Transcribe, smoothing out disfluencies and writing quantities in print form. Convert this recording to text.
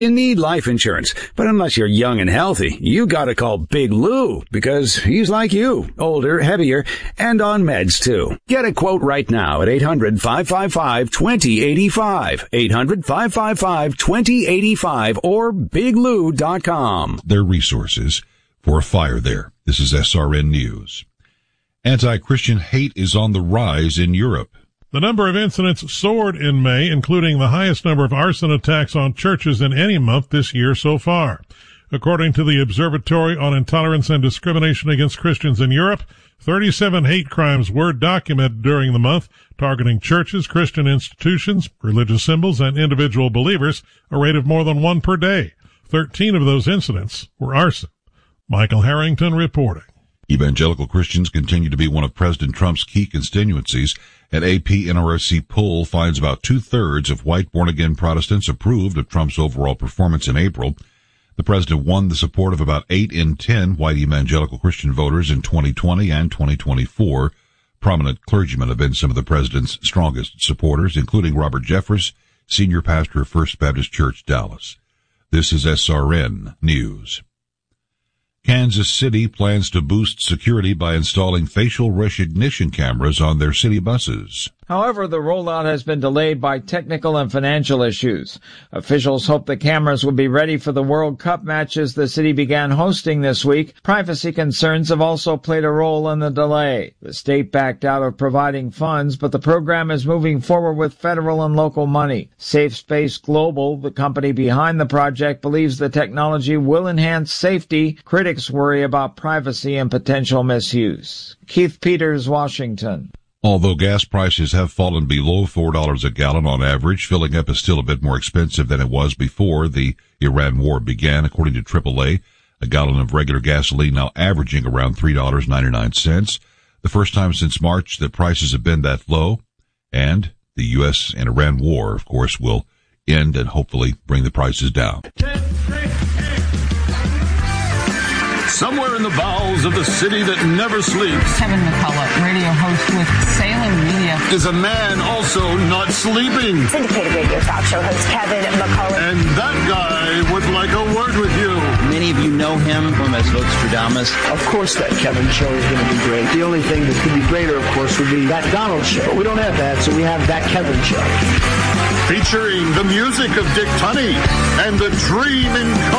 You need life insurance, but unless you're young and healthy, you gotta call Big Lou, because he's like you, older, heavier, and on meds too. Get a quote right now at 800-555-2085, 800-555-2085, or biglou.com. Their resources for a fire there. This is SRN News. Anti-Christian hate is on the rise in Europe. The number of incidents soared in May, including the highest number of arson attacks on churches in any month this year so far. According to the Observatory on Intolerance and Discrimination Against Christians in Europe, 37 hate crimes were documented during the month, targeting churches, Christian institutions, religious symbols, and individual believers, a rate of more than one per day. 13 of those incidents were arson. Michael Harrington reporting. Evangelical Christians continue to be one of President Trump's key constituencies. An AP NRC poll finds about two-thirds of white born-again Protestants approved of Trump's overall performance in April. The president won the support of about 8 in 10 white evangelical Christian voters in 2020 and 2024. Prominent clergymen have been some of the president's strongest supporters, including Robert Jeffress, senior pastor of First Baptist Church, Dallas. This is SRN News. Kansas City plans to boost security by installing facial recognition cameras on their city buses. However, the rollout has been delayed by technical and financial issues. Officials hope the cameras will be ready for the World Cup matches the city began hosting this week. Privacy concerns have also played a role in the delay. The state backed out of providing funds, but the program is moving forward with federal and local money. Safe Space Global, the company behind the project, believes the technology will enhance safety. Critics worry about privacy and potential misuse. Keith Peters, Washington. Although gas prices have fallen below $4 a gallon on average, filling up is still a bit more expensive than it was before the Iran war began. According to AAA, a gallon of regular gasoline now averaging around $3.99. The first time since March that prices have been that low. And the U.S. and Iran war, of course, will end and hopefully bring the prices down. Somewhere in the bowels of the city that never sleeps, Kevin McCullough, radio host with Salem Media, is a man also not sleeping. Syndicated radio talk show host Kevin McCullough. And that guy would like a word with you. Many of you know him from as Voxtradamus. Of course that Kevin show is going to be great. The only thing that could be greater, of course, would be that Donald show. We don't have that, so we have that Kevin show. Featuring the music of Dick Tunney and the Dream in